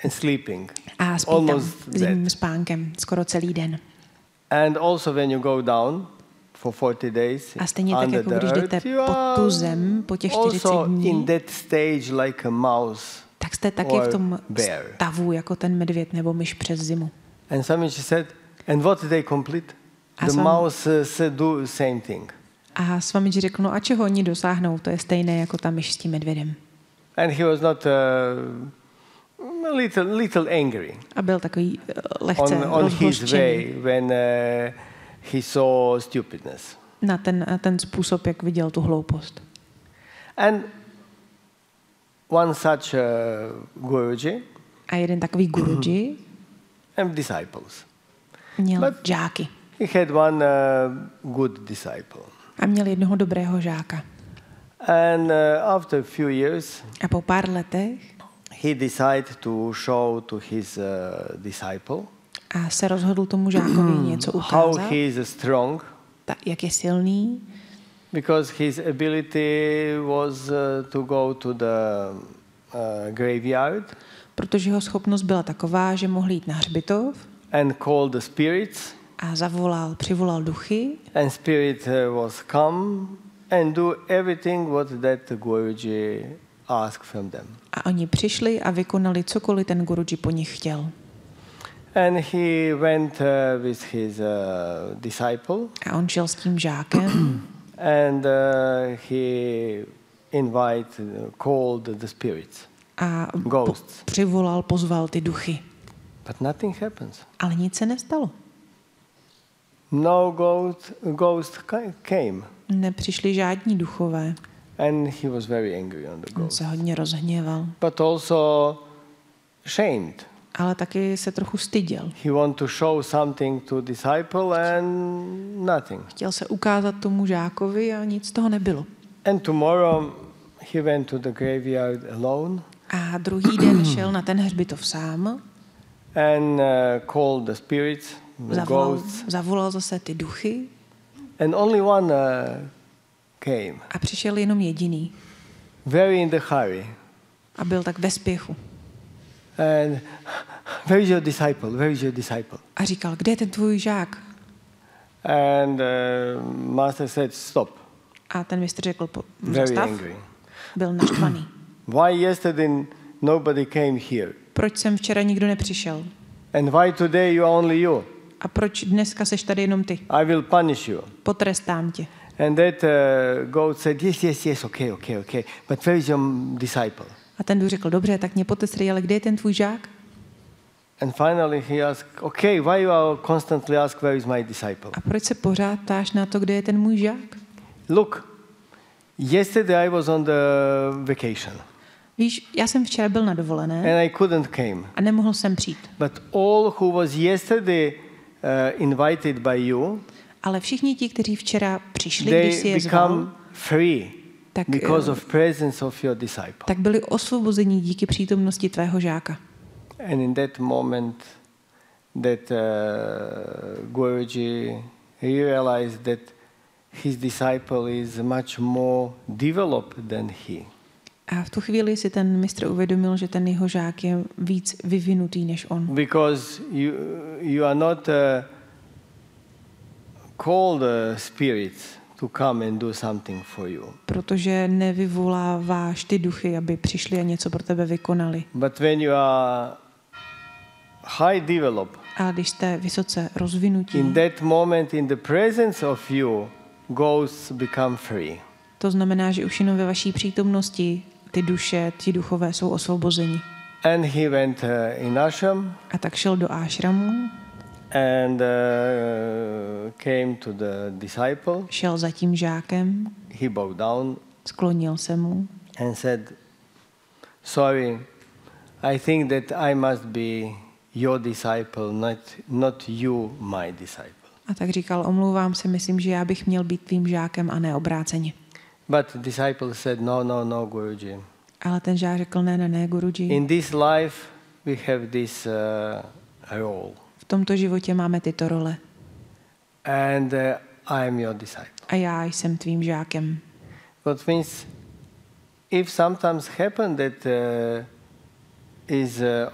and sleeping. A spí tam Almost zimním spánkem skoro celý den. And also when you go down for 40 days A stejně tak, under jako the když jdete earth, you pod tu are zem po těch 40 also dní, in that stage like a mouse. tak jste taky or v tom bear. stavu jako ten medvěd nebo myš přes zimu. And Swamiji said, and what did they complete? A The Swami- mouse do the same thing. A Swamiji řekl, no a čeho oni dosáhnou, to je stejné jako ta myš s tím medvědem. And he was not a little angry A byl takový lehce on his rozhořčený way when he saw stupidness. na ten způsob, jak viděl tu hloupost. And one such Guruji A jeden takový guruji and disciples. měl But- žáky. He had one good disciple. A měl jednoho dobrého žáka. And after a few years, A po pár letech he decided to show to his disciple a se rozhodl tomu žákovi něco how ukázat, he is strong, jak je silný, because his ability was to go to the graveyard protože jeho schopnost byla taková, že mohl jít na hřbitov and call the spirits, a přivolal duchy and spirit was come and do everything what that Guruji asked from them. a oni přišli a vykonali cokoliv ten guruji po nich chtěl. And he went with his disciple, A on šel s tím žákem and he called the spirits, a ghosts. pozval ty duchy. But nothing happens. Ale nic se nestalo. No ghost came, Nepřišli žádní duchové. and he was very angry on the On ghost, se hodně rozhněval. but also ashamed. Ale taky se trochu styděl. He wanted to show something to disciple, and nothing. Chtěl se ukázat tomu žákovi a nic z toho nebylo. And tomorrow he went to the graveyard alone A druhý den šel na ten hřbitov sám, and called the spirits, the ghosts, zavolal zase ty duchy and only one came, a přišel jenom jediný. very in the hurry. A byl tak ve spěchu. And where is your disciple? Where is your disciple? A říkal, kde je ten tvůj žák? And master said, stop. A ten mistr řekl, Very zastav. angry. Byl naštvaný. Why yesterday nobody came here? Proč jsem včera nikdo nepřišel? And why today you are only you? A proč dneska seš tady jenom ty? I will punish you. Potrestám tě. And that goat said, yes, okay. But where is your disciple? A ten duch řekl, dobře, tak mě potrestej, ale kde je ten tvůj žák? And finally he asked, okay, why you are constantly ask where is my disciple? A proč se pořád ptáš na to, kde je ten můj žák? Look, yesterday I was on the vacation Víš, já jsem včera byl na dovolené and I couldn't came. a nemohl jsem přijít. But all who was yesterday invited by you, Ale všichni ti, kteří včera přišli, když si they je become zval, free tak, because of presence of your disciple. tak byli osvobozeni díky přítomnosti tvého žáka. And in that moment, that Guruji realized that his disciple is much more developed than he. A v tu chvíli si ten mistr uvědomil, že ten jeho žák je víc vyvinutý než on. Because you are not called spirits to come and do something for you. Protože nevyvoláváš ty duchy, aby přišli a něco pro tebe vykonali. But when you are high developed, Ale když jste vysoce rozvinutí, in that moment, in the presence of you, ghosts become free. to znamená, že už jenom ve vaší přítomnosti ty duše, ti duchové jsou osvobozeni. And he went in ashram A tak šel do ášramu, and came to the disciple. šel za tím žákem, He bowed down sklonil se mu and said, sorry, I think that I must be your disciple, not you my disciple. a tak říkal, omlouvám se, myslím, že já bych měl být tvým žákem a ne obráceně. But the disciple said, no, Guruji. Ale ten žák řekl, ne, Guruji. In this life we have this role. V tomto životě máme tyto role. And I am your disciple. A já jsem tvým žákem. That means if sometimes happen that is